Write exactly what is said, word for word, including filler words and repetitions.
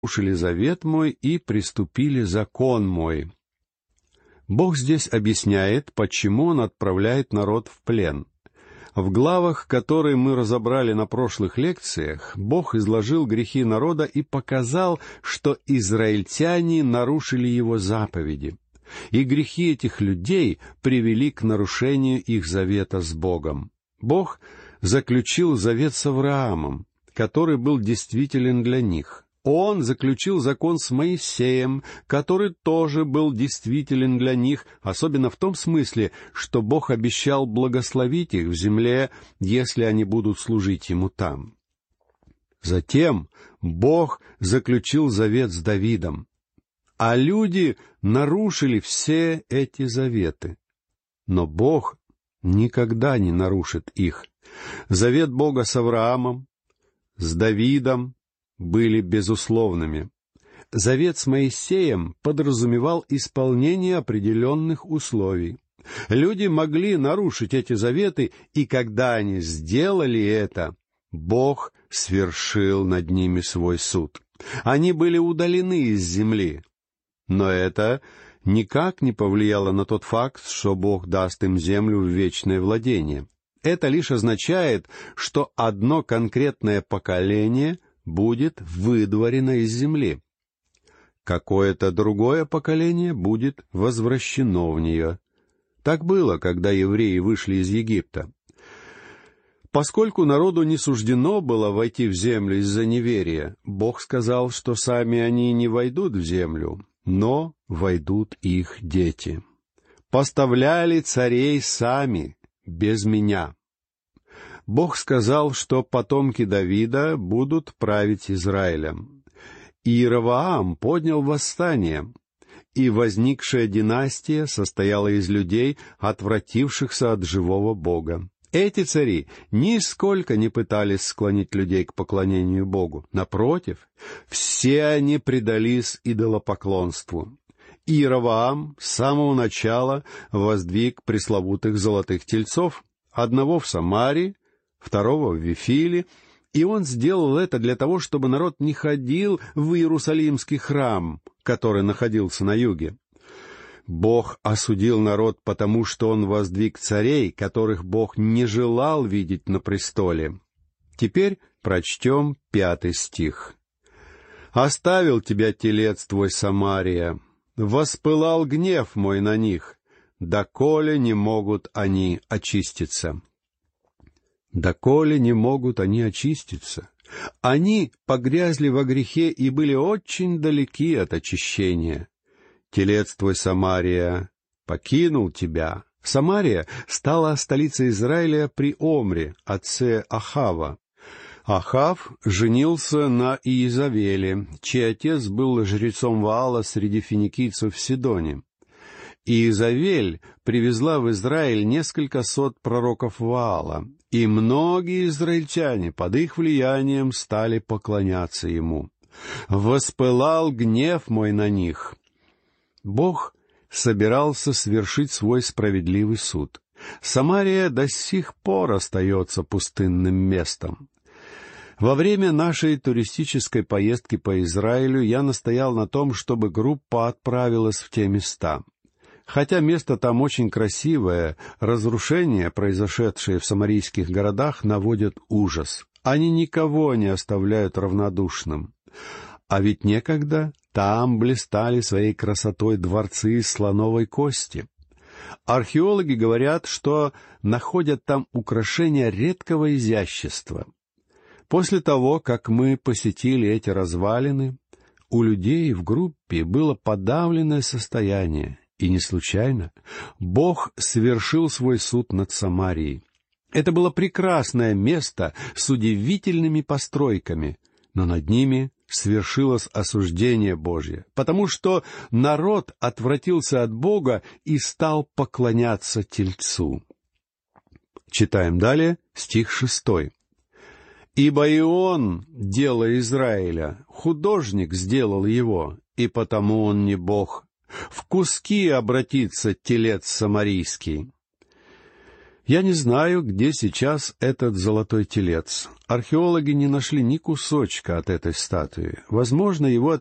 нарушили завет мой и приступили закон мой». Бог здесь объясняет, почему Он отправляет народ в плен. В главах, которые мы разобрали на прошлых лекциях, Бог изложил грехи народа и показал, что израильтяне нарушили Его заповеди. И грехи этих людей привели к нарушению их завета с Богом. Бог заключил завет с Авраамом, который был действителен для них. Он заключил закон с Моисеем, который тоже был действителен для них, особенно в том смысле, что Бог обещал благословить их в земле, если они будут служить Ему там. Затем Бог заключил завет с Давидом, а люди нарушили все эти заветы. Но Бог никогда не нарушит их. Завет Бога с Авраамом, с Давидом были безусловными. Завет с Моисеем подразумевал исполнение определенных условий. Люди могли нарушить эти заветы, и когда они сделали это, Бог свершил над ними свой суд. Они были удалены из земли. Но это никак не повлияло на тот факт, что Бог даст им землю в вечное владение. Это лишь означает, что одно конкретное поколение будет выдворено из земли. Какое-то другое поколение будет возвращено в нее. Так было, когда евреи вышли из Египта. Поскольку народу не суждено было войти в землю из-за неверия, Бог сказал, что сами они не войдут в землю, но войдут их дети. «Поставляли царей сами, без меня». Бог сказал, что потомки Давида будут править Израилем. Иеровоам поднял восстание, и возникшая династия состояла из людей, отвратившихся от живого Бога. Эти цари нисколько не пытались склонить людей к поклонению Богу. Напротив, все они предались идолопоклонству. Иеровоам с самого начала воздвиг пресловутых золотых тельцов, одного в Самаре, второго в Вифиле, и он сделал это для того, чтобы народ не ходил в Иерусалимский храм, который находился на юге. Бог осудил народ, потому что он воздвиг царей, которых Бог не желал видеть на престоле. Теперь прочтем пятый стих. «Оставил тебя телец твой, Самария, воспылал гнев мой на них, доколе не могут они очиститься». Доколе не могут они очиститься. Они погрязли во грехе и были очень далеки от очищения. Телец твой, Самария, покинул тебя. Самария стала столицей Израиля при Омре, отце Ахава. Ахав женился на Иезавеле, чей отец был жрецом Ваала среди финикийцев в Сидоне. Иезавель привезла в Израиль несколько сот пророков Ваала, и многие израильтяне под их влиянием стали поклоняться ему. «Воспылал гнев мой на них». Бог собирался свершить свой справедливый суд. Самария до сих пор остается пустынным местом. Во время нашей туристической поездки по Израилю я настоял на том, чтобы группа отправилась в те места. Хотя место там очень красивое, разрушения, произошедшие в самарийских городах, наводят ужас. Они никого не оставляют равнодушным. А ведь некогда там блистали своей красотой дворцы из слоновой кости. Археологи говорят, что находят там украшения редкого изящества. После того, как мы посетили эти развалины, у людей в группе было подавленное состояние. И не случайно Бог совершил свой суд над Самарией. Это было прекрасное место с удивительными постройками, но над ними свершилось осуждение Божье, потому что народ отвратился от Бога и стал поклоняться тельцу. Читаем далее стих шестой. «Ибо и он, дело Израиля, художник сделал его, и потому он не Бог. В куски обратится телец самарийский». Я не знаю, где сейчас этот золотой телец. археологи не нашли ни кусочка от этой статуи. Возможно, его